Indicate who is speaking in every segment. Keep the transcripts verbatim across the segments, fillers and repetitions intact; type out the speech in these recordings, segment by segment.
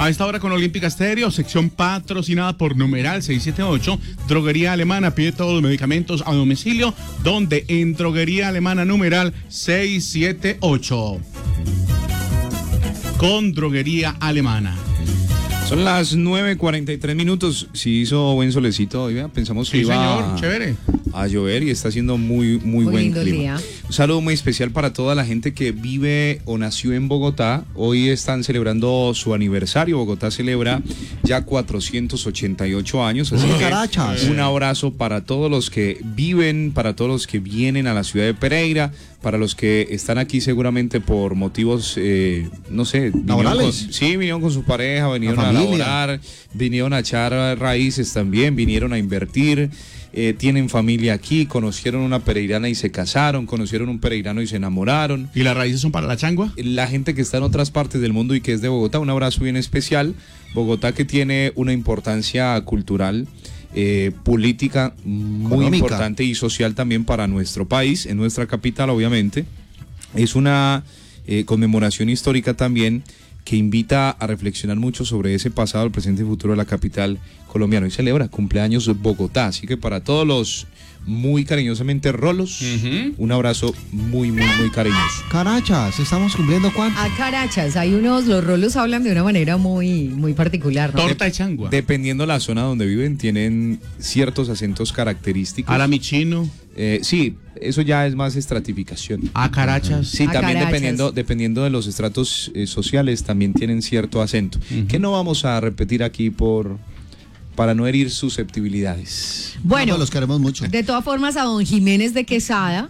Speaker 1: A esta hora con Olímpica Estéreo, sección patrocinada por Numeral seiscientos setenta y ocho, Droguería Alemana, pide todos los medicamentos a domicilio, donde en Droguería Alemana Numeral seiscientos setenta y ocho. Con Droguería Alemana.
Speaker 2: Son las nueve cuarenta y tres minutos. Si hizo buen solecito hoy, ¿verdad? Pensamos que
Speaker 1: sí,
Speaker 2: iba
Speaker 1: señor,
Speaker 2: a,
Speaker 1: chévere.
Speaker 2: a llover y está haciendo muy, muy, muy buen
Speaker 3: lindo
Speaker 2: clima.
Speaker 3: Día.
Speaker 2: Un saludo muy especial para toda la gente que vive o nació en Bogotá. Hoy están celebrando su aniversario. Bogotá celebra ya cuatrocientos ochenta y ocho años. Así
Speaker 4: ¡Oh,
Speaker 2: que
Speaker 4: carachas!
Speaker 2: un abrazo para todos los que viven, para todos los que vienen a la ciudad de Pereira, para los que están aquí seguramente por motivos, eh, no sé, vinieron
Speaker 4: ¿laborales?
Speaker 2: con, sí, vinieron con su pareja, vinieron
Speaker 4: La
Speaker 2: a
Speaker 4: familia.
Speaker 2: laborar, vinieron a echar raíces también, vinieron a invertir, eh, tienen familia aquí, conocieron una pereirana y se casaron, conocieron un pereirano y se enamoraron.
Speaker 1: ¿Y las raíces son para la changua?
Speaker 2: La gente que está en otras partes del mundo y que es de Bogotá, un abrazo bien especial. Bogotá, que tiene una importancia cultural, eh, política muy
Speaker 4: Económica.
Speaker 2: importante y social también para nuestro país, en nuestra capital obviamente. Es una eh, conmemoración histórica también que invita a reflexionar mucho sobre ese pasado, el presente y futuro de la capital colombiana. Y celebra cumpleaños Bogotá, así que para todos los muy cariñosamente rolos,
Speaker 1: Uh-huh.
Speaker 2: un abrazo muy, muy, muy cariñoso.
Speaker 4: Carachas, ¿estamos cumpliendo cuánto?
Speaker 3: A carachas, hay unos, los rolos hablan de una manera muy, muy particular, ¿no?
Speaker 1: Torta de changua.
Speaker 2: Dependiendo la zona donde viven, tienen ciertos acentos característicos.
Speaker 1: Alamichino.
Speaker 2: Eh, sí, eso ya es más estratificación.
Speaker 1: A carachas.
Speaker 2: Sí,
Speaker 3: A
Speaker 2: también
Speaker 3: carachas.
Speaker 2: dependiendo, dependiendo de los estratos eh, sociales, también tienen cierto acento,
Speaker 1: Ujú.
Speaker 2: que no vamos a repetir aquí por para no herir susceptibilidades.
Speaker 3: Bueno,
Speaker 4: No, los queremos mucho.
Speaker 3: de todas formas, a don Jiménez de Quesada,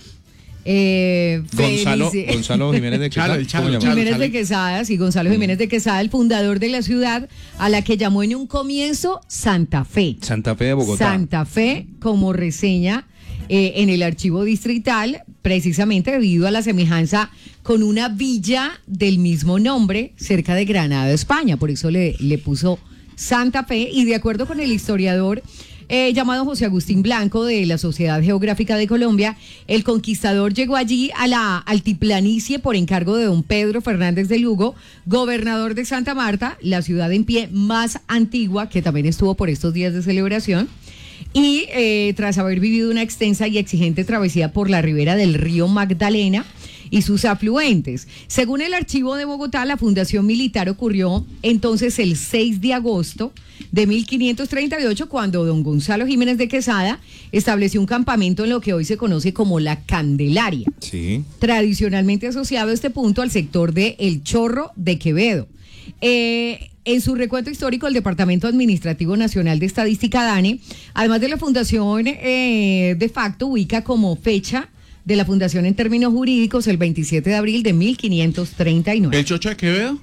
Speaker 3: eh,
Speaker 2: Gonzalo,
Speaker 3: felici-
Speaker 2: Gonzalo Jiménez de
Speaker 1: Chalo,
Speaker 2: Quesada,
Speaker 1: el Chalo,
Speaker 2: ¿cómo
Speaker 1: el
Speaker 2: llama?
Speaker 1: Chalo.
Speaker 3: Jiménez
Speaker 1: Chalo.
Speaker 3: de Quesada, sí, Gonzalo Jiménez de Quesada, el fundador de la ciudad, a la que llamó en un comienzo Santa Fe.
Speaker 2: Santa Fe de Bogotá.
Speaker 3: Santa Fe, como reseña eh, en el archivo distrital, precisamente debido a la semejanza con una villa del mismo nombre cerca de Granada, España. Por eso le, le puso Santa Fe, y de acuerdo con el historiador eh, llamado José Agustín Blanco de la Sociedad Geográfica de Colombia, el conquistador llegó allí a la altiplanicie por encargo de don Pedro Fernández de Lugo, gobernador de Santa Marta, la ciudad en pie más antigua, que también estuvo por estos días de celebración. Y eh, tras haber vivido una extensa y exigente travesía por la ribera del río Magdalena y sus afluentes. Según el archivo de Bogotá, la fundación militar ocurrió entonces el seis de agosto de mil quinientos treinta y ocho, cuando don Gonzalo Jiménez de Quesada estableció un campamento en lo que hoy se conoce como la Candelaria,
Speaker 2: Sí.
Speaker 3: tradicionalmente asociado a este punto al sector de El Chorro de Quevedo. Eh, en su recuento histórico, el Departamento Administrativo Nacional de Estadística, DANE, además de la fundación eh, de facto, ubica como fecha de la fundación en términos jurídicos el veintisiete de abril de mil quinientos treinta y nueve.
Speaker 1: ¿El Chocho de Quevedo?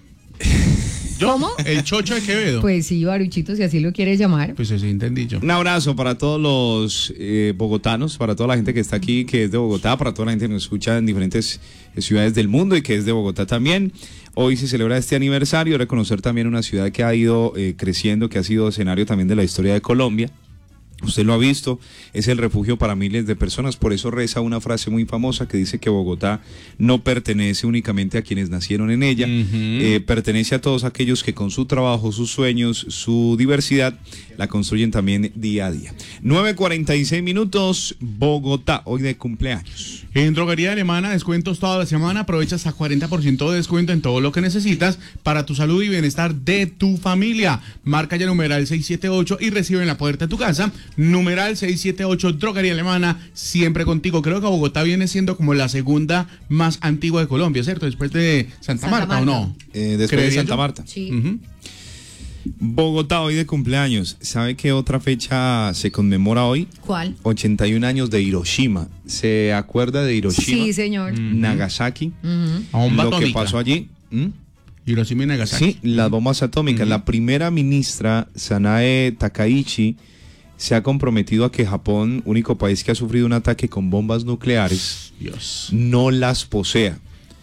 Speaker 1: ¿Yo?
Speaker 3: ¿Cómo?
Speaker 1: El Chocho de Quevedo.
Speaker 3: Pues sí, Baruchito, si así lo quieres llamar.
Speaker 1: Pues eso entendí yo.
Speaker 2: Un abrazo para todos los eh, bogotanos, para toda la gente que está aquí, que es de Bogotá, para toda la gente que nos escucha en diferentes eh, ciudades del mundo y que es de Bogotá también. Hoy se celebra este aniversario, reconocer también una ciudad que ha ido eh, creciendo, que ha sido escenario también de la historia de Colombia. Usted lo ha visto, es el refugio para miles de personas, por eso reza una frase muy famosa que dice que Bogotá no pertenece únicamente a quienes nacieron en ella,
Speaker 1: Ujú.
Speaker 2: eh, pertenece a todos aquellos que con su trabajo, sus sueños, su diversidad, la construyen también día a día. nueve cuarenta y seis minutos, Bogotá, hoy de cumpleaños.
Speaker 1: En Droguería Alemana, descuentos toda la semana, aprovecha hasta cuarenta por ciento de descuento en todo lo que necesitas para tu salud y bienestar de tu familia. Marca ya numeral seiscientos setenta y ocho y recibe en la puerta de tu casa, numeral seiscientos setenta y ocho, Droguería Alemana, siempre contigo. Creo que Bogotá viene siendo como la segunda más antigua de Colombia, ¿cierto? Después de Santa,
Speaker 3: Santa
Speaker 1: Marta,
Speaker 3: Marta.
Speaker 1: ¿o no?
Speaker 2: Eh, después de
Speaker 1: Creería
Speaker 2: Santa
Speaker 1: yo.
Speaker 2: Marta.
Speaker 3: Sí.
Speaker 1: Ujú.
Speaker 2: Bogotá, hoy de cumpleaños. ¿Sabe qué otra fecha se conmemora hoy?
Speaker 3: ¿Cuál?
Speaker 2: ochenta y un años de Hiroshima. ¿Se acuerda de Hiroshima?
Speaker 3: Sí, señor.
Speaker 2: Nagasaki.
Speaker 3: Ujú.
Speaker 1: A bomba
Speaker 2: Lo que
Speaker 1: atómica.
Speaker 2: pasó allí. ¿Mm?
Speaker 1: Hiroshima y Nagasaki.
Speaker 2: Sí, las bombas atómicas.
Speaker 1: Ujú.
Speaker 2: La primera ministra, Sanae Takaichi, se ha comprometido a que Japón, único país que ha sufrido un ataque con bombas nucleares,
Speaker 1: Dios.
Speaker 2: no las posea,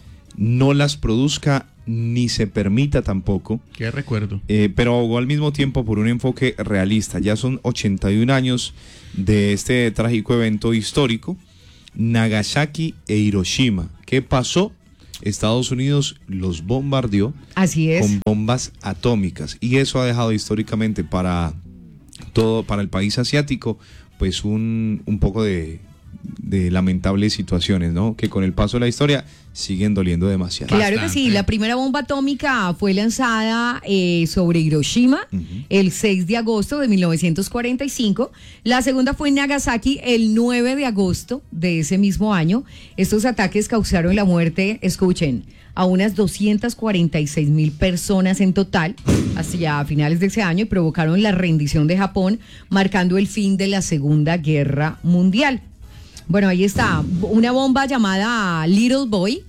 Speaker 2: no las produzca ni se permita tampoco.
Speaker 1: Qué recuerdo.
Speaker 2: Eh, pero abogó al mismo tiempo por un enfoque realista. Ya son ochenta y un años de este trágico evento histórico, Nagasaki e Hiroshima. ¿Qué pasó? Estados Unidos los bombardeó
Speaker 3: Así es.
Speaker 2: con bombas atómicas y eso ha dejado históricamente para todo, para el país asiático, pues un, un poco de, de lamentables situaciones, ¿no? Que con el paso de la historia siguen doliendo demasiado.
Speaker 3: Claro que sí, la primera bomba atómica fue lanzada eh, sobre Hiroshima uh-huh. el seis de agosto de mil novecientos cuarenta y cinco. La segunda fue en Nagasaki el nueve de agosto de ese mismo año. Estos ataques causaron la muerte, escuchen, a unas doscientas cuarenta y seis mil personas en total hacia finales de ese año y provocaron la rendición de Japón, marcando el fin de la Segunda Guerra Mundial. Bueno, ahí está, una bomba llamada Little Boy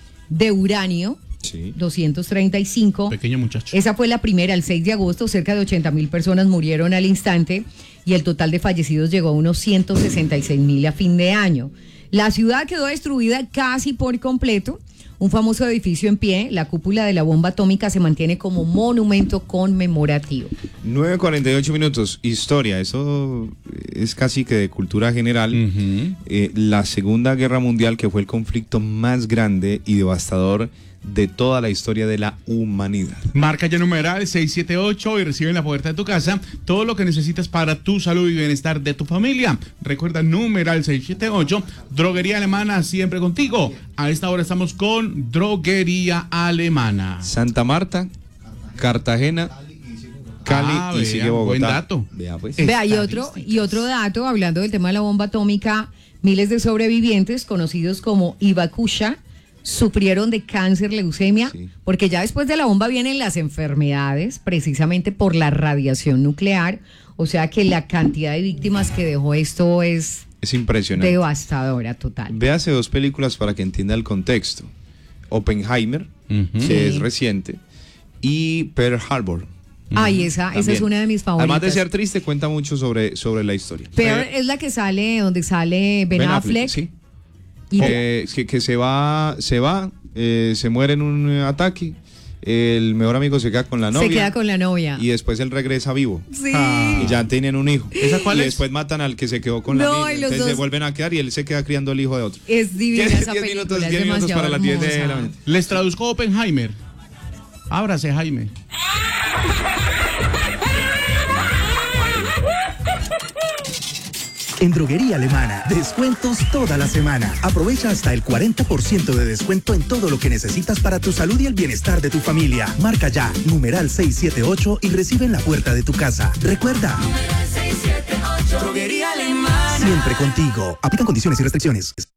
Speaker 3: de uranio, sí. doscientos treinta y cinco.
Speaker 1: Pequeño muchacho.
Speaker 3: Esa fue la primera, el seis de agosto, cerca de ochenta mil personas murieron al instante y el total de fallecidos llegó a unos ciento sesenta y seis mil a fin de año. La ciudad quedó destruida casi por completo. Un famoso edificio en pie, la cúpula de la bomba atómica se mantiene como monumento conmemorativo.
Speaker 2: nueve cuarenta y ocho minutos, historia, eso es casi que de cultura general. Uh-huh. Eh, la Segunda Guerra Mundial, que fue el conflicto más grande y devastador de toda la historia de la humanidad.
Speaker 1: Marca ya numeral seiscientos setenta y ocho y recibe en la puerta de tu casa todo lo que necesitas para tu salud y bienestar de tu familia. Recuerda numeral seiscientos setenta y ocho, Droguería Alemana, siempre contigo. A esta hora estamos con Droguería Alemana.
Speaker 2: Santa Marta, Cartagena, Cali
Speaker 1: ah,
Speaker 2: y
Speaker 1: vea,
Speaker 2: sigue Bogotá.
Speaker 1: Buen dato.
Speaker 2: Vea, pues.
Speaker 3: Vea, y otro, y otro dato, hablando del tema de la bomba atómica, miles de sobrevivientes, conocidos como Hibakusha, sufrieron de cáncer, leucemia, sí. porque ya después de la bomba vienen las enfermedades, precisamente por la radiación nuclear, o sea que la cantidad de víctimas que dejó esto es,
Speaker 2: es impresionante,
Speaker 3: devastadora total.
Speaker 2: Véase dos películas para que entienda el contexto: Oppenheimer, uh-huh. que sí. es reciente, y Pearl Harbor.
Speaker 3: Ay, esa, esa es una de mis favoritas.
Speaker 2: Además de ser triste, cuenta mucho sobre, sobre la historia.
Speaker 3: Pearl eh, es la que sale, donde sale Ben, ben Affleck.
Speaker 2: Affleck sí. Y eh, que, que se va, se va, eh, se muere en un ataque, el mejor amigo se queda con la novia.
Speaker 3: Se queda con la novia.
Speaker 2: Y después él regresa vivo.
Speaker 3: Sí.
Speaker 2: Ah. Y ya tienen un hijo.
Speaker 1: ¿Esa cuál
Speaker 2: y
Speaker 1: es?
Speaker 2: después matan al que se quedó con
Speaker 3: no,
Speaker 2: la niña. Entonces
Speaker 3: dos...
Speaker 2: se vuelven a quedar y él se queda criando el hijo de otro.
Speaker 3: Es divina esa
Speaker 2: diez
Speaker 3: película,
Speaker 2: minutos,
Speaker 3: es
Speaker 2: diez minutos para las diez de la mañana.
Speaker 1: Les traduzco Oppenheimer. Ábrase, Jaime.
Speaker 5: En Droguería Alemana, descuentos toda la semana. Aprovecha hasta el cuarenta por ciento de descuento en todo lo que necesitas para tu salud y el bienestar de tu familia. Marca ya, numeral seiscientos setenta y ocho y recibe en la puerta de tu casa. Recuerda, numeral seiscientos setenta y ocho. Droguería Alemana. Siempre contigo. Aplican condiciones y restricciones.